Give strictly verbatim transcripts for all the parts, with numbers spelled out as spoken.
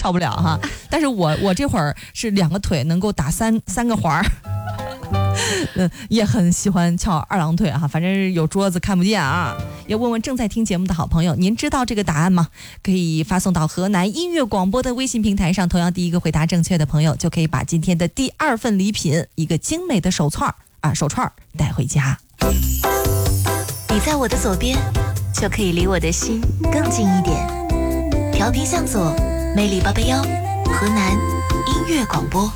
跳不了哈。但是我我这会儿是两个腿能够打三三个环儿。嗯，也很喜欢翘二郎腿哈，反正有桌子看不见啊。要问问正在听节目的好朋友，您知道这个答案吗？可以发送到河南音乐广播的微信平台上，同样第一个回答正确的朋友就可以把今天的第二份礼品，一个精美的手串啊手串带回家。 你在我的左边，就可以离我的心更近一点。调频向左，魅力八八幺，河南音乐广播。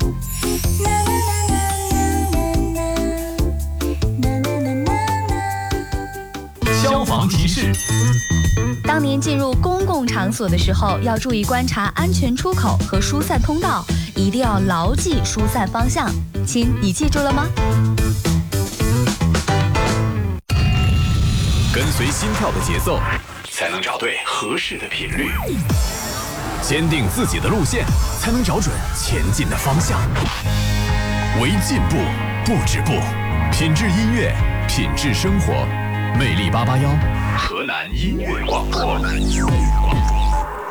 消防提示： 当您进入公共场所的时候，要注意观察安全出口和疏散通道，一定要牢记疏散方向。亲，你记住了吗？ 跟随心跳的节奏，才能找对合适的频率；坚定自己的路线，才能找准前进的方向。为进步不止步，品质音乐，品质生活。魅力八八幺，河南音乐广播。河南音乐广播。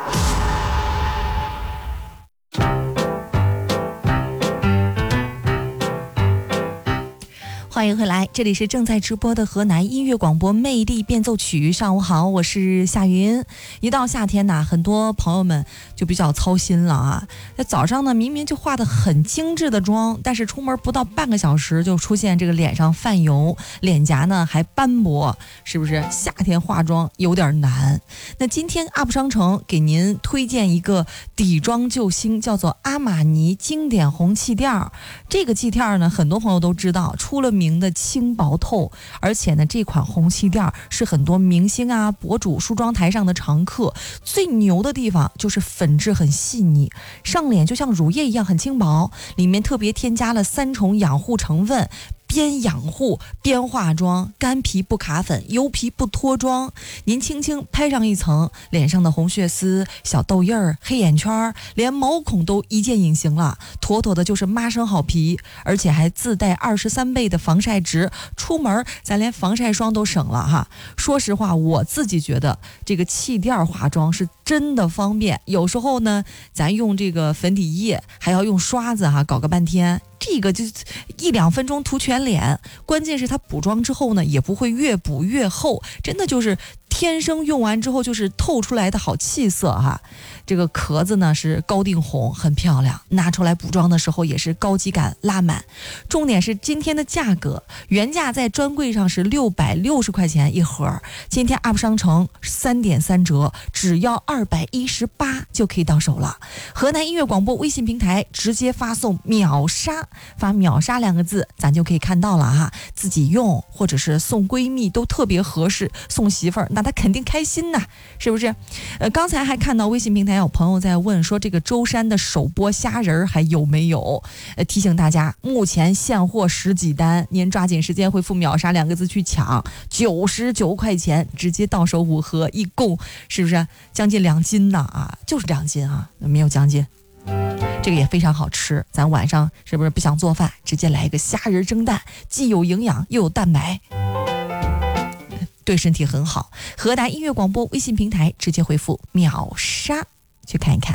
欢迎回来，这里是正在直播的河南音乐广播魅力变奏曲。上午好，我是夏云。一到夏天呢，很多朋友们就比较操心了啊。在早上呢，明明就化得很精致的妆，但是出门不到半个小时就出现这个脸上泛油，脸颊呢还斑驳，是不是？夏天化妆有点难。那今天 U P 商城给您推荐一个底妆救星，叫做阿玛尼经典红气垫。这个气垫呢，很多朋友都知道，出了名的轻薄透，而且呢，这款红气垫是很多明星啊、博主梳妆台上的常客。最牛的地方就是粉质很细腻，上脸就像乳液一样很轻薄，里面特别添加了三重养护成分。边养护边化妆，干皮不卡粉，油皮不脱妆。您轻轻拍上一层，脸上的红血丝、小痘印儿、黑眼圈，连毛孔都一键隐形了，妥妥的就是妈生好皮，而且还自带二十三倍的防晒值，出门咱连防晒霜都省了哈。说实话，我自己觉得这个气垫化妆是真的方便，有时候呢，咱用这个粉底液还要用刷子哈，搞个半天。这个就一两分钟涂全脸，关键是它补妆之后呢，也不会越补越厚，真的就是天生用完之后就是透出来的好气色哈。这个壳子呢是高定红，很漂亮，拿出来补妆的时候也是高级感拉满。重点是今天的价格，原价在专柜上是六百六十块钱一盒，今天 U P 商城三点三折，只要二百一十八就可以到手了。河南音乐广播微信平台直接发送秒杀，发秒杀两个字，咱就可以看到了哈。自己用或者是送闺蜜都特别合适，送媳妇儿那她肯定开心呐，是不是？呃，刚才还看到微信平台有朋友在问说，这个舟山的手剥虾仁还有没有？呃，提醒大家，目前现货十几单，您抓紧时间回复秒杀两个字去抢，九十九块钱直接到手五盒，一共是不是将近两斤呢？啊，就是两斤啊，没有将近。这个也非常好吃，咱晚上是不是不想做饭，直接来一个虾仁蒸蛋，既有营养又有蛋白，对身体很好。河南音乐广播微信平台直接回复秒杀去看一看。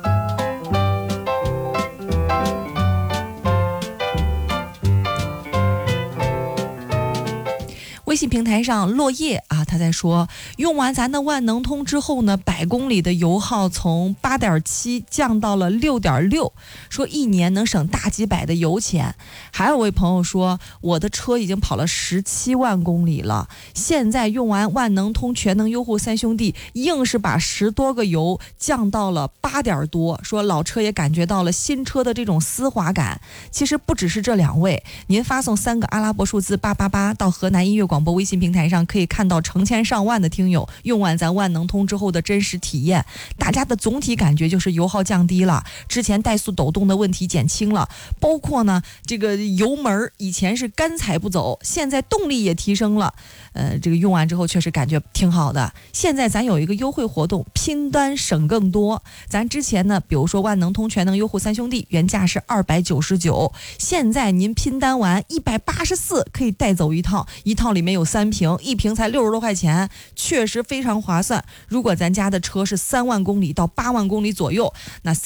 微信平台上落叶啊，他在说，用完咱的万能通之后呢，百公里的油耗从 八点七 降到了 六点六， 说一年能省大几百的油钱。还有位朋友说，我的车已经跑了十七万公里了，现在用完万能通全能优护三兄弟，硬是把十多个油降到了八点多，说老车也感觉到了新车的这种丝滑感。其实不只是这两位，您发送三个阿拉伯数字八八八到河南音乐广播微信平台上，可以看到成千上万的听友用完咱万能通之后的真实体验。大家的总体感觉就是油耗降低了，之前怠速抖动的问题减轻了，包括呢这个油门以前是干踩不走，现在动力也提升了。呃，这个用完之后确实感觉挺好的。现在咱有一个优惠活动，拼单省更多。咱之前呢，比如说万能通全能优护三兄弟原价是二百九十九，现在您拼单完一百八十四可以带走一套，一套里面有三瓶，一瓶才六十多块钱，确实非常划算。如果咱家的车是三万公里到八万公里左右，那